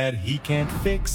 that he can't fix.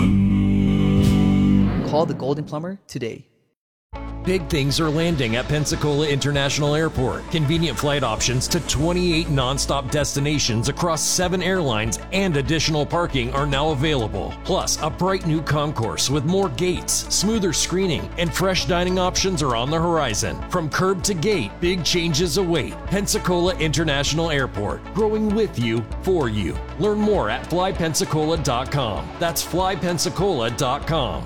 Call the Golden Plumber today. Big things are landing at Pensacola International Airport. Convenient flight options to 28 nonstop destinations across 7 airlines and additional parking are now available. Plus, a bright new concourse with more gates, smoother screening, and fresh dining options are on the horizon. From curb to gate, big changes await. Pensacola International Airport, growing with you, for you. Learn more at flypensacola.com. That's flypensacola.com.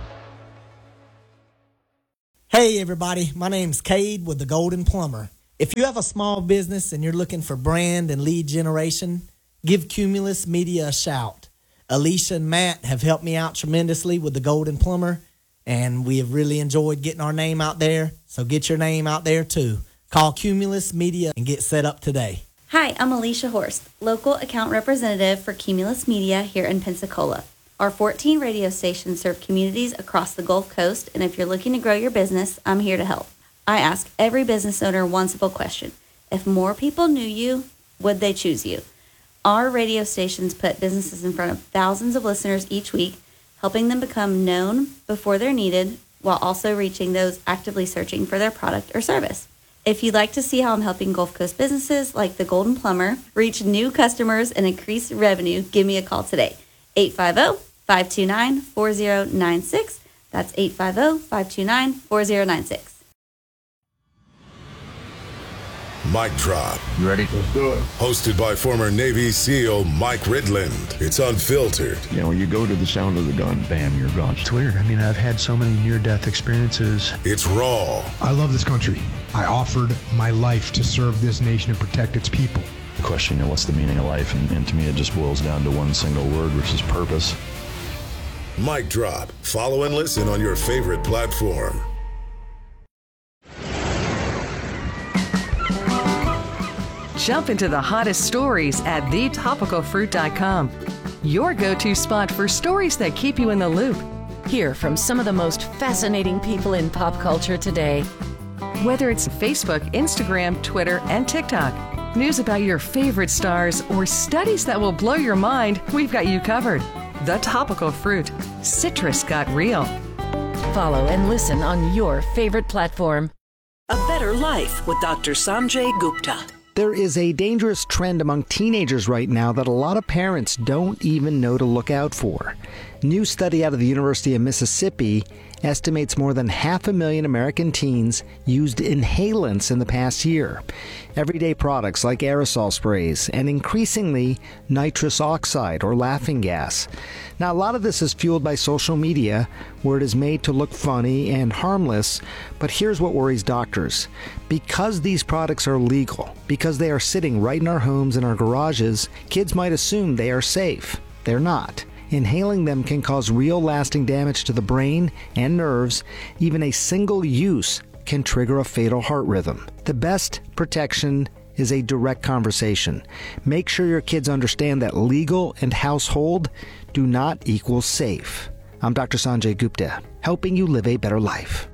Hey everybody, my name's Cade with the Golden Plumber. If you have a small business and you're looking for brand and lead generation, give Cumulus Media a shout. Alicia and Matt have helped me out tremendously with the Golden Plumber, and we have really enjoyed getting our name out there, so get your name out there too. Call Cumulus Media and get set up today. Hi, I'm Alicia Horst, local account representative for Cumulus Media here in Pensacola. Our 14 radio stations serve communities across the Gulf Coast, and if you're looking to grow your business, I'm here to help. I ask every business owner one simple question. If more people knew you, would they choose you? Our radio stations put businesses in front of thousands of listeners each week, helping them become known before they're needed, while also reaching those actively searching for their product or service. If you'd like to see how I'm helping Gulf Coast businesses like the Golden Plumber reach new customers and increase revenue, give me a call today. 850-529-4096. That's 850-529-4096. Mic Drop. You ready? Let's do it. Hosted by former Navy SEAL Mike Ridland. It's unfiltered. You know, when you go to the sound of the gun, bam, you're gone. It's weird. I mean, I've had so many near-death experiences. It's raw. I love this country. I offered my life to serve this nation and protect its people. The question, what's the meaning of life? And to me, it just boils down to one single word, which is purpose. Mic Drop. Follow and listen on your favorite platform. Jump into the hottest stories at thetopicalfruit.com. Your go-to spot for stories that keep you in the loop. Hear from some of the most fascinating people in pop culture today. Whether it's Facebook, Instagram, Twitter, and TikTok. News about your favorite stars or studies that will blow your mind, we've got you covered. The Topical Fruit. Citrus got real. Follow and listen on your favorite platform. A Better Life with Dr. Sanjay Gupta. There is a dangerous trend among teenagers right now that a lot of parents don't even know to look out for. New study out of the University of Mississippi estimates more than 500,000 American teens used inhalants in the past year. Everyday products like aerosol sprays and increasingly nitrous oxide or laughing gas. Now, a lot of this is fueled by social media, where it is made to look funny and harmless, but here's what worries doctors. Because these products are legal, because they are sitting right in our homes and our garages, kids might assume they are safe. They're not. Inhaling them can cause real lasting damage to the brain and nerves. Even a single use can trigger a fatal heart rhythm. The best protection is a direct conversation. Make sure your kids understand that legal and household do not equal safe. I'm Dr. Sanjay Gupta, helping you live a better life.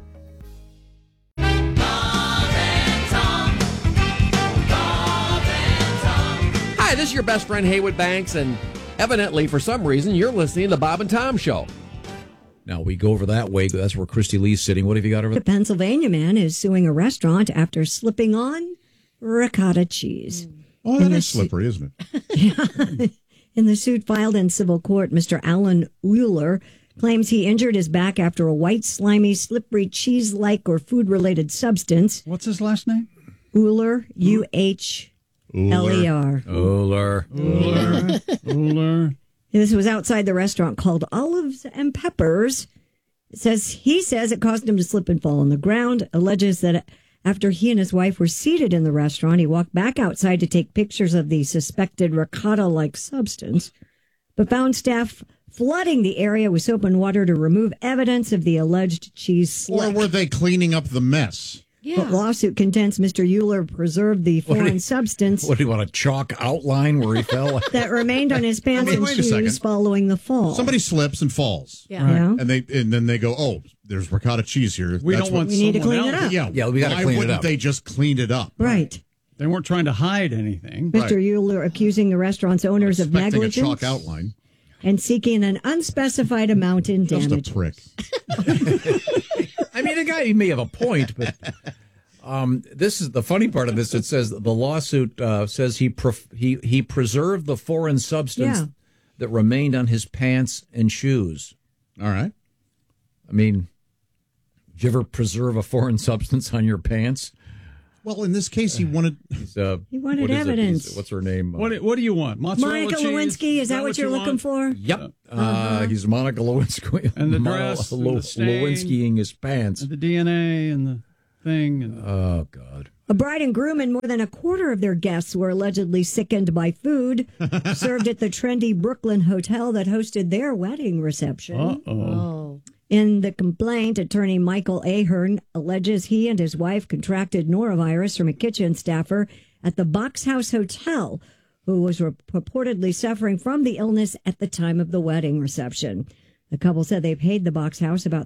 Hi, this is your best friend Haywood Banks, and evidently, for some reason, you're listening to the Bob and Tom Show. Now, we go over that way. That's where Christy Lee's sitting. What have you got over there? A Pennsylvania man is suing a restaurant after slipping on ricotta cheese. Oh, that is slippery, isn't it? Yeah. In the suit filed in civil court, Mr. Alan Euler claims he injured his back after a white, slimy, slippery cheese-like or food-related substance. What's his last name? Euler, U-H-L-E-R. Euler. This was outside the restaurant called Olives and Peppers. He says it caused him to slip and fall on the ground. Alleges that after he and his wife were seated in the restaurant, he walked back outside to take pictures of the suspected ricotta-like substance, but found staff flooding the area with soap and water to remove evidence of the alleged cheese slick. Or were they cleaning up the mess? Yeah. The lawsuit contends Mr. Euler preserved the foreign substance. What, do you want a chalk outline where he fell? That remained on his pants and shoes following the fall. Somebody slips and falls. Yeah. Right. And then they go, oh, there's ricotta cheese here. We need to clean it up. Yeah, we got to clean it up. Why wouldn't they just clean it up? Right. They weren't trying to hide anything. Mr. Euler accusing the restaurant's owners of negligence. A chalk outline. and seeking an unspecified amount in damage. Just a prick. I mean, the guy may have a point, but this is the funny part of this. It says the lawsuit says he preserved the foreign substance that remained on his pants and shoes. All right. I mean, did you ever preserve a foreign substance on your pants? Well, in this case, he wanted evidence. What's her name? What do you want? Mozzarella Monica cheese? Lewinsky, is that what you're looking for? Yep. He's Monica Lewinsky. And the dress, and the stain, Lewinskying his pants. And the DNA and the thing. And oh, God. A bride and groom and more than a quarter of their guests were allegedly sickened by food served at the trendy Brooklyn hotel that hosted their wedding reception. Uh-oh. In the complaint, attorney Michael Ahern alleges he and his wife contracted norovirus from a kitchen staffer at the Box House Hotel, who was purportedly suffering from the illness at the time of the wedding reception. The couple said they paid the Box House about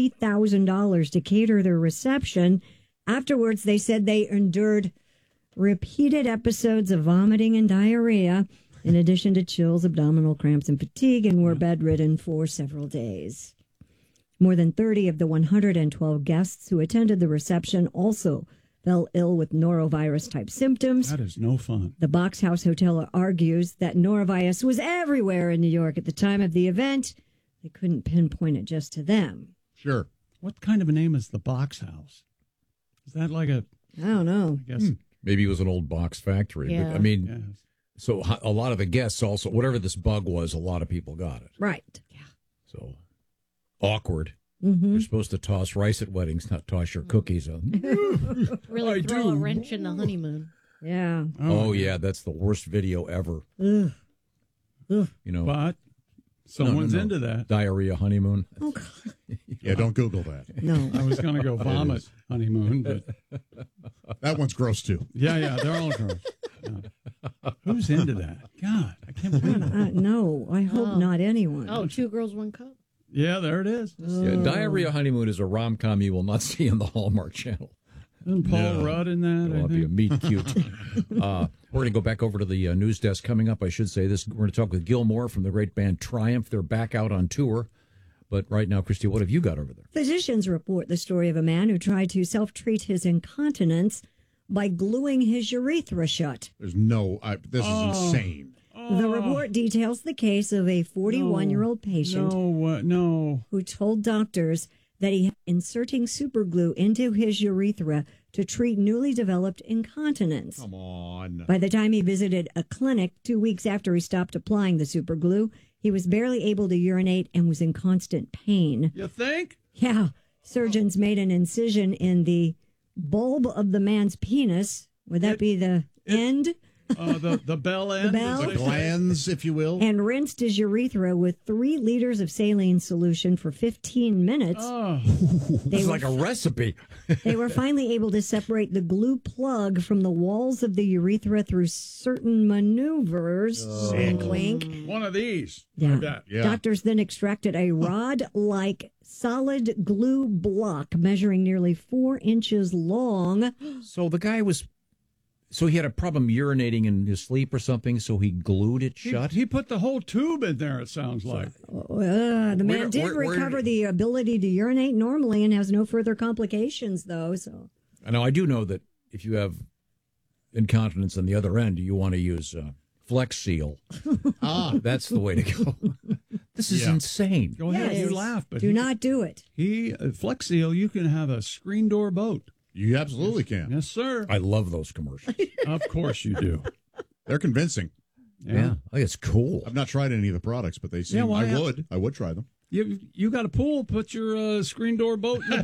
$30,000 to cater their reception. Afterwards, they said they endured repeated episodes of vomiting and diarrhea, in addition to chills, abdominal cramps, and fatigue, and were bedridden for several days. More than 30 of the 112 guests who attended the reception also fell ill with norovirus-type symptoms. That is no fun. The Box House Hotel argues that norovirus was everywhere in New York at the time of the event. They couldn't pinpoint it just to them. Sure. What kind of a name is the Box House? Is that like a... I don't know. I guess. Maybe it was an old box factory. Yeah. But, I mean, so a lot of the guests also, whatever this bug was, a lot of people got it. Right. Yeah. So... awkward. Mm-hmm. You're supposed to toss rice at weddings, not toss your cookies on. Really throw a wrench in the honeymoon. Yeah. Oh, yeah, that's the worst video ever. Ugh. You know, but someone's into that. Diarrhea honeymoon. Oh, God. Yeah, don't Google that. No. I was going to go vomit honeymoon, but that one's gross too. Yeah, they're all gross. Yeah. Who's into that? God, I can't believe it. No, I hope not anyone. Oh, 2 girls, 1 cup. Yeah, there it is. Yeah, Diarrhea Honeymoon is a rom-com you will not see on the Hallmark Channel. Isn't Paul Rudd in that? It'll be a meet cute. We're going to go back over to the news desk coming up. I should say this. We're going to talk with Gil Moore from the great band Triumph. They're back out on tour. But right now, Christy, what have you got over there? Physicians report the story of a man who tried to self-treat his incontinence by gluing his urethra shut. There's no... this is insane. The report details the case of a 41-year-old patient who told doctors that he had inserting superglue into his urethra to treat newly developed incontinence. Come on. By the time he visited a clinic 2 weeks after he stopped applying the superglue, he was barely able to urinate and was in constant pain. You think? Yeah. Surgeons made an incision in the bulb of the man's penis. Would that be the end? The bell end? The glands, if you will. And rinsed his urethra with 3 liters of saline solution for 15 minutes. Oh. It's like a recipe. They were finally able to separate the glue plug from the walls of the urethra through certain maneuvers. Wink. One of these. Yeah. Doctors then extracted a rod-like solid glue block measuring nearly 4 inches long. So the guy was... So he had a problem urinating in his sleep or something, so he glued it shut? He put the whole tube in there, it sounds like. The man did recover the ability to urinate normally and has no further complications, though. So I know. I do know that if you have incontinence on the other end, you want to use Flex Seal. That's the way to go. This is insane. Go ahead, you laugh. But do not do it. Flex Seal, you can have a screen door boat. You absolutely can. Yes, sir. I love those commercials. Of course you do. They're convincing. Yeah. I think it's cool. I've not tried any of the products, but they seem... I would try them. You got a pool, put your screen door boat in the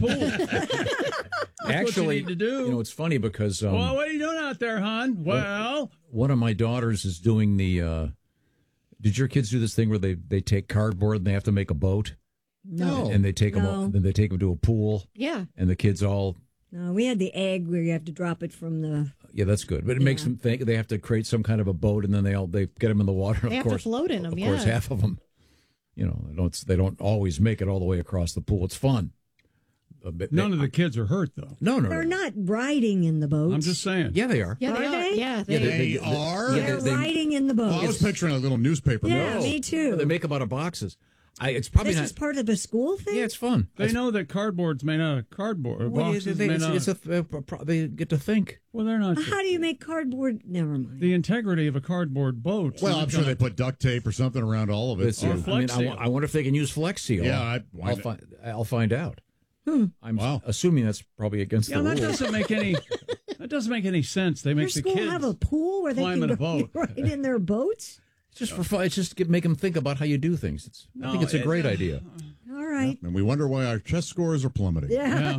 pool. Actually, what you need to do. You know, it's funny because... well, what are you doing out there, hon? Well... One of my daughters is doing the... did your kids do this thing where they take cardboard and they have to make a boat? No. And they take them then they take them to a pool. Yeah. And the kids all... No, we had the egg where you have to drop it from the... Yeah, that's good. But it makes them think they have to create some kind of a boat, and then they get them in the water. They have to float in them, Of course, half of them, they don't always make it all the way across the pool. It's fun. None of the kids are hurt, though. No. They're not riding in the boats. I'm just saying. Yeah, they are. Yeah, Are they they? are. Yeah, They are? They're riding in the boats. Oh, I was picturing a little newspaper. Yeah, me too. They make them out of boxes. It's probably This not. is part of the school thing? Yeah, it's fun. They know that cardboard's made out of cardboard. Well, Boxes made out of... they get to think. Well, they're not. How do you make cardboard? Never mind. The integrity of a cardboard boat. Well, I'm sure they put duct tape or something around all of it. Let's see. I wonder if they can use Flex Seal. Yeah, I'll find out. I'm Wow. assuming that's probably against the that rules. doesn't make any. That doesn't make any sense. They Your make the school kids have a pool where they climb can in a go boat. right in their boats? It's just for fun. It's just make them think about how you do things. I think it's a great idea. All right. And we wonder why our chess scores are plummeting. Yeah.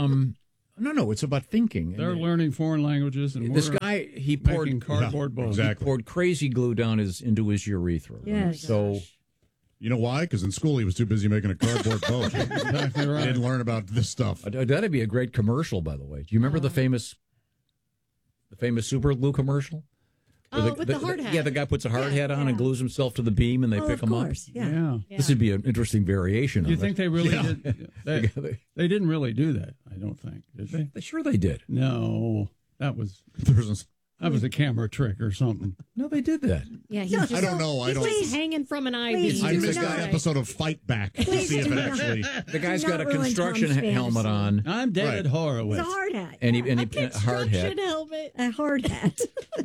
No, it's about thinking. They're learning foreign languages, and This we're guy, he making poured cardboard boats. exactly. He poured crazy glue down into his urethra. Yes. So You know why? Because in school he was too busy making a cardboard boat. Exactly right. He didn't learn about this stuff. that'd be a great commercial, by the way. Do you remember the famous super glue commercial? Oh, with the hard hat. Yeah, the guy puts a hard hat on and glues himself to the beam, and they pick him up. Yeah. This would be an interesting variation of You it. think they really did? They didn't really do that. I don't think. Did they? Sure, they did. No, that was a camera trick or something. No, they did that. Yeah, I don't know. I He's don't. just hanging from an ivy. I missed that episode of Fight Back to see if it actually. The guy's Do got not a ruin construction Tom's helmet fantasy. on. I'm David Horowitz. It's a hard hat. And he hard hat. Helmet. A hard hat.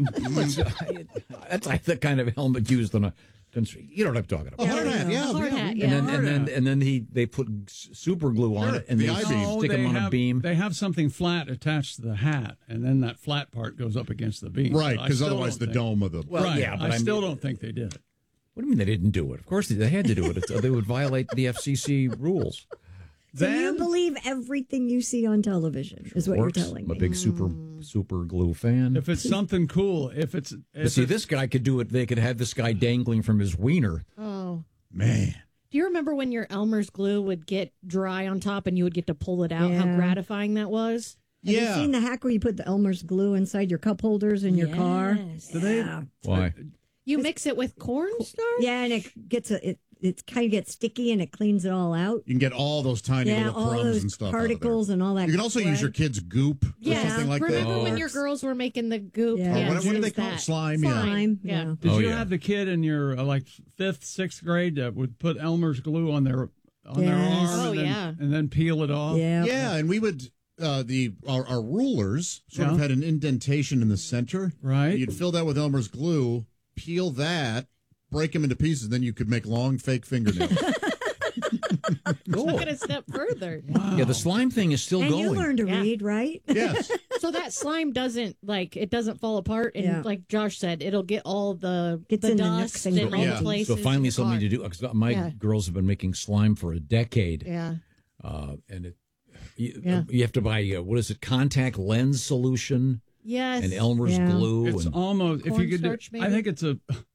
That's like the kind of helmet used on a. You know what I'm talking about. A hard hat, yeah. Hard hat, And then they put super glue on it and the they I-beam. stick them on a beam. They have something flat attached to the hat, and then that flat part goes up against the beam. Right, I because still otherwise the don't think- dome of the. Well, right. yeah, but I still don't think they did it. What do you mean they didn't do it? Of course they had to do it. They would violate the FCC rules. So you believe everything you see on television is what Works. you're telling I'm a me. big super glue fan. If it's something cool, But see, this guy could do it. They could have this guy dangling from his wiener. Oh. Man. Do you remember when your Elmer's glue would get dry on top and you would get to pull it out? How Yeah. gratifying that was? Have you seen the hack where you put the Elmer's glue inside your cup holders in your car? Yeah. Why? You mix it with cornstarch? Yeah, and it gets it kind of gets sticky and it cleans it all out. You can get all those tiny little all crumbs those and stuff. particles and all that. You can also use your kids' goop or something like that. Remember when your girls were making the goop? Yeah. What do they call it? Slime, Slime, yeah. Did you have the kid in your like 5th, 6th grade that would put Elmer's glue on their arm and then peel it off? Yeah, and we would our rulers sort of had an indentation in the center. Right. You'd fill that with Elmer's glue, peel that, break them into pieces, then you could make long fake fingernails. Cool. Took it a step further. Wow. Yeah, the slime thing is still and going. you learned to read, right? Yes. So that slime doesn't fall apart, and like Josh said, it'll get all the in the dust nooks and and all the places. So finally, in the something car. to do. Because my girls have been making slime for a decade. Yeah. And you have to buy what is it? Contact lens solution. Yes. And Elmer's glue. It's and almost if you could. Cornstarch, maybe? I think it's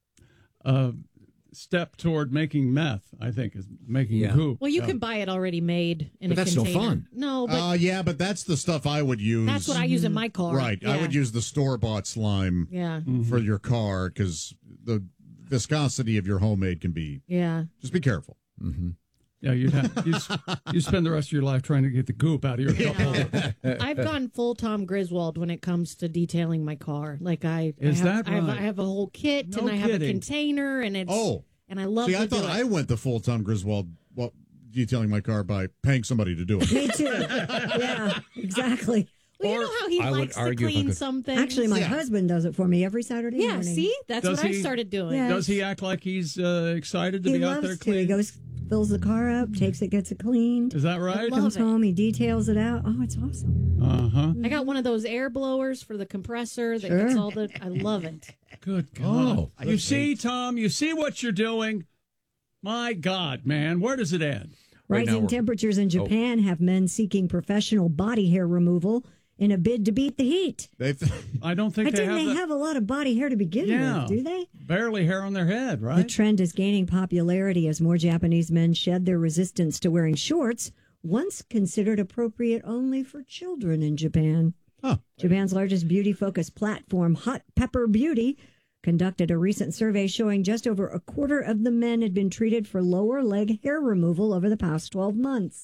a step toward making meth. I think is making goop. Well, you can buy it already made in But a that's no container. fun. No, but yeah, but that's the stuff I would use. that's what I use in my car. Right. I Yeah. would use the store-bought slime Yeah. for your car because the viscosity of your homemade can be. Yeah. Just be careful. Mm-hmm. Yeah, you spend the rest of your life trying to get the goop out of your cup holder. I've gone full Tom Griswold when it comes to detailing my car. Like I have a whole kit No and I have a kidding. container and it's and I love See, to I do thought it. I went the full-time Griswold detailing my car by paying somebody to do it. Me too. Yeah, exactly. Well, you know how he I would likes to argue if I clean could- something. Actually, my husband does it for me every Saturday Yeah, morning. see? That's Does what I he- started doing. Yeah. Does he act like he's excited to He be out loves there to. cleaning? He goes, fills the car up, takes it, gets it cleaned. Is that right? Comes home, he details it out. Oh, it's awesome. Uh-huh. I got one of those air blowers for the compressor that Sure. gets all the. I love it. Good God. Oh, you see, Tom, you see what you're doing? My God, man, where does it end? Right now Rising we're- temperatures in Japan have men seeking professional body hair removal in a bid to beat the heat. I don't think But they didn't they have have a lot of body hair to begin Yeah. with, do they? barely hair on their head, The right? trend is gaining popularity as more Japanese men shed their resistance to wearing shorts, once considered appropriate only for children in Japan. Japan's largest beauty-focused platform, Hot Pepper Beauty, conducted a recent survey showing just over a quarter of the men had been treated for lower leg hair removal over the past 12 months.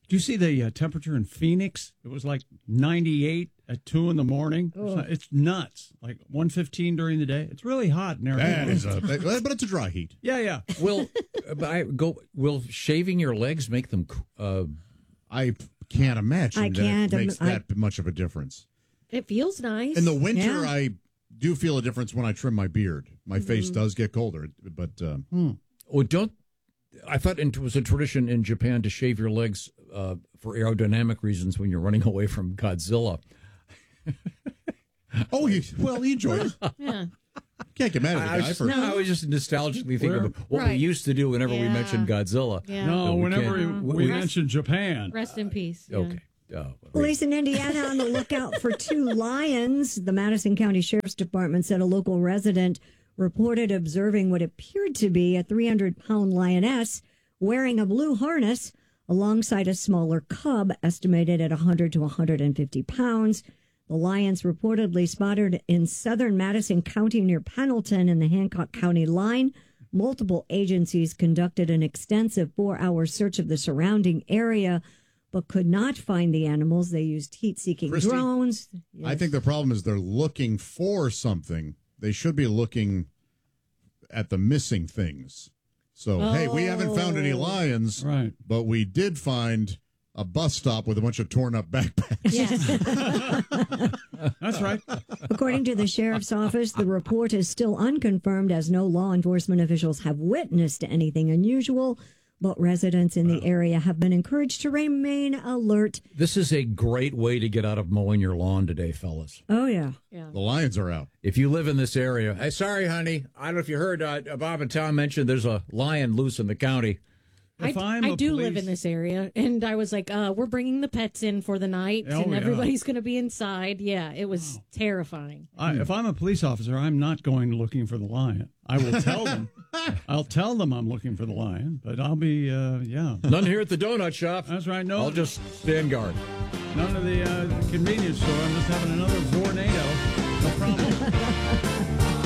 Do you see the temperature in Phoenix? It was like 98 at 2 in the morning. It's nuts. Like 115 during the day. It's really hot in Arizona. But it's a dry heat. Yeah. Will shaving your legs make them? I can't imagine I can't. That it makes that much of a difference. It feels nice. In the winter, I do feel a difference when I trim my beard. My face does get colder, but I thought it was a tradition in Japan to shave your legs for aerodynamic reasons when you're running away from Godzilla. He enjoyed it. Yeah. Can't get mad at the guy for. I was just nostalgically thinking of what we used to do whenever we mentioned Godzilla. Yeah. No, whenever we mentioned Japan. Rest in peace. Yeah. Okay. Police in Indiana on the lookout for 2 lions. The Madison County Sheriff's Department said a local resident reported observing what appeared to be a 300-pound lioness wearing a blue harness alongside a smaller cub estimated at 100 to 150 pounds. The lions reportedly spotted in southern Madison County near Pendleton in the Hancock County line. Multiple agencies conducted an extensive 4-hour search of the surrounding area, but could not find the animals. They used heat-seeking drones. Yes. I think the problem is they're looking for something. They should be looking at the missing things. So, hey, we haven't found any lions, right? But we did find a bus stop with a bunch of torn up backpacks. Yes. That's right. According to the sheriff's office, the report is still unconfirmed as no law enforcement officials have witnessed anything unusual. But residents in the area have been encouraged to remain alert. This is a great way to get out of mowing your lawn today, fellas. Oh, yeah. The lions are out. If you live in this area, hey, sorry, honey. I don't know if you heard Bob and Tom mentioned there's a lion loose in the county. I do live in this area, and I was like, we're bringing the pets in for the night, and everybody's going to be inside. Yeah, it was terrifying. If I'm a police officer, I'm not going looking for the lion. I will tell them. I'll tell them I'm looking for the lion, but I'll be, None here at the donut shop. That's right. No, I'll just stand guard. None of the convenience store. I'm just having another Vornado. No problem.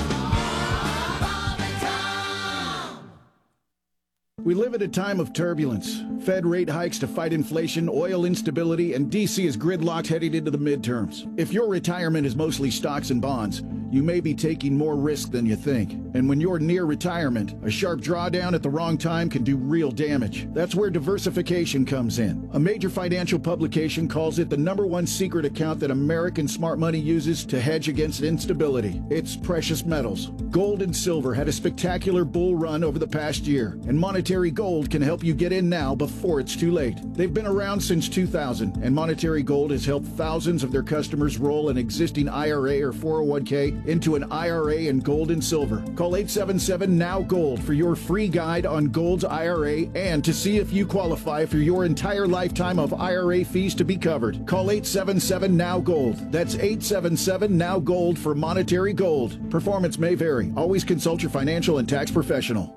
We live at a time of turbulence. Fed rate hikes to fight inflation, oil instability, and D.C. is gridlocked heading into the midterms. If your retirement is mostly stocks and bonds, you may be taking more risk than you think. And when you're near retirement, a sharp drawdown at the wrong time can do real damage. That's where diversification comes in. A major financial publication calls it the #1 secret account that American smart money uses to hedge against instability. It's precious metals. Gold and silver had a spectacular bull run over the past year, and Monetary Gold can help you get in now before it's too late. They've been around since 2000, and Monetary Gold has helped thousands of their customers roll an existing IRA or 401k into an IRA in gold and silver. Call 877-NOW-GOLD for your free guide on Gold's IRA and to see if you qualify for your entire lifetime of IRA fees to be covered. Call 877-NOW-GOLD. That's 877-NOW-GOLD for Monetary Gold. Performance may vary. Always consult your financial and tax professional.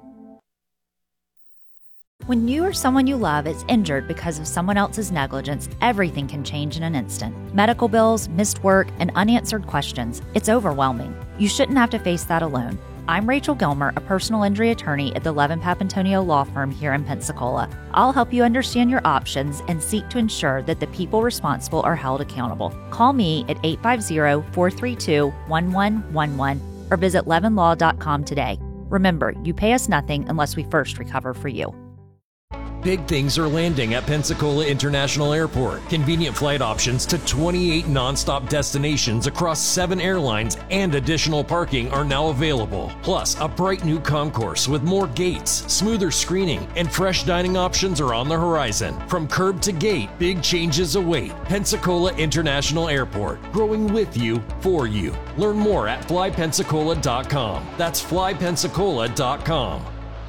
When you or someone you love is injured because of someone else's negligence, everything can change in an instant. Medical bills, missed work, and unanswered questions. It's overwhelming. You shouldn't have to face that alone. I'm Rachel Gilmer, a personal injury attorney at the Levin Papantonio Law Firm here in Pensacola. I'll help you understand your options and seek to ensure that the people responsible are held accountable. Call me at 850-432-1111 or visit levinlaw.com today. Remember, you pay us nothing unless we first recover for you. Big things are landing at Pensacola International Airport. Convenient flight options to 28 nonstop destinations across 7 airlines and additional parking are now available. Plus, a bright new concourse with more gates, smoother screening, and fresh dining options are on the horizon. From curb to gate, big changes await. Pensacola International Airport, growing with you, for you. Learn more at flypensacola.com. That's flypensacola.com.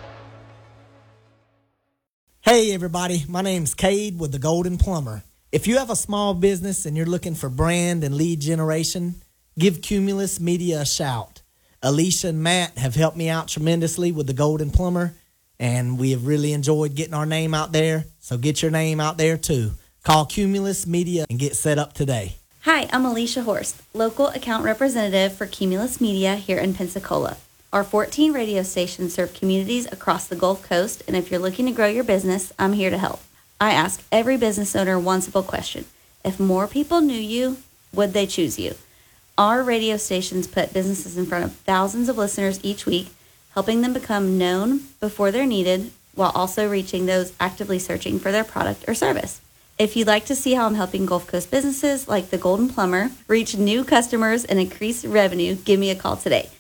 Hey everybody, my name's Cade with the Golden Plumber. If you have a small business and you're looking for brand and lead generation, give Cumulus Media a shout. Alicia and Matt have helped me out tremendously with the Golden Plumber, and we have really enjoyed getting our name out there, so get your name out there too. Call Cumulus Media and get set up today. Hi, I'm Alicia Horst, local account representative for Cumulus Media here in Pensacola. Our 14 radio stations serve communities across the Gulf Coast, and if you're looking to grow your business, I'm here to help. I ask every business owner one simple question. If more people knew you, would they choose you? Our radio stations put businesses in front of thousands of listeners each week, helping them become known before they're needed, while also reaching those actively searching for their product or service. If you'd like to see how I'm helping Gulf Coast businesses like the Golden Plumber reach new customers and increase revenue, give me a call today.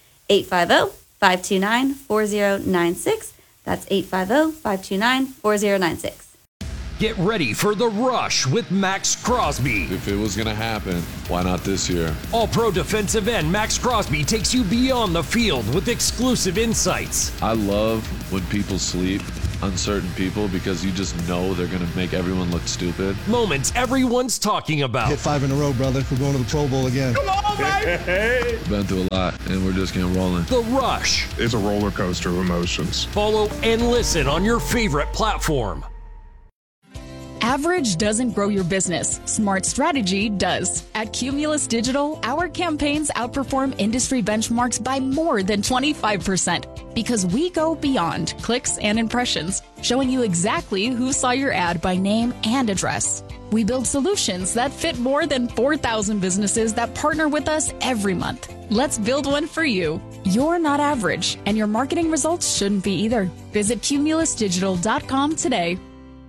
850-529-4096. That's 850-529-4096. Get ready for The Rush with Max Crosby. If it was going to happen, why not this year? All-pro defensive end Max Crosby takes you beyond the field with exclusive insights. I love when people sleep on certain people because you just know they're going to make everyone look stupid. Moments everyone's talking about. Hit 5 in a row, brother. We're going to the Pro Bowl again. Come on, baby! Been through a lot, and we're just getting rolling. The Rush. It's a roller coaster of emotions. Follow and listen on your favorite platform. Average doesn't grow your business. Smart strategy does. At Cumulus Digital, our campaigns outperform industry benchmarks by more than 25% because we go beyond clicks and impressions, showing you exactly who saw your ad by name and address. We build solutions that fit more than 4,000 businesses that partner with us every month. Let's build one for you. You're not average, and your marketing results shouldn't be either. Visit cumulusdigital.com today.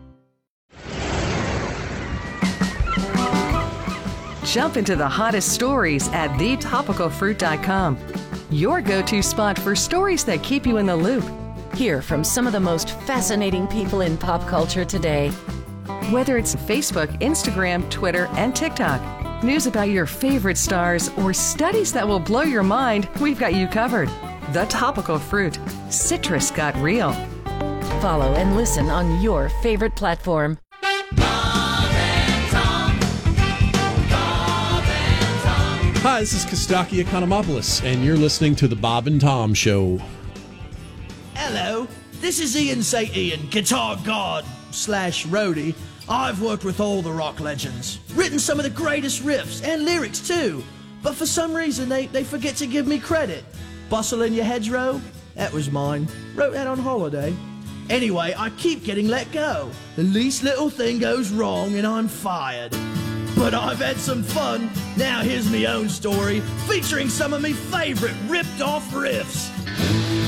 Jump into the hottest stories at thetopicalfruit.com. Your go-to spot for stories that keep you in the loop. Hear from some of the most fascinating people in pop culture today. Whether it's Facebook, Instagram, Twitter, and TikTok, news about your favorite stars, or studies that will blow your mind, we've got you covered. The Topical Fruit. Citrus got real. Follow and listen on your favorite platform. Hi, this is Kostaki Economopoulos, and you're listening to The Bob and Tom Show. Hello, this is Ian St. Ian, guitar god / roadie. I've worked with all the rock legends, written some of the greatest riffs and lyrics too, but for some reason they forget to give me credit. Bustle in Your Hedgerow? That was mine. Wrote that on holiday. Anyway, I keep getting let go. The least little thing goes wrong and I'm fired. But I've had some fun. Now here's me own story, featuring some of me favorite ripped off riffs.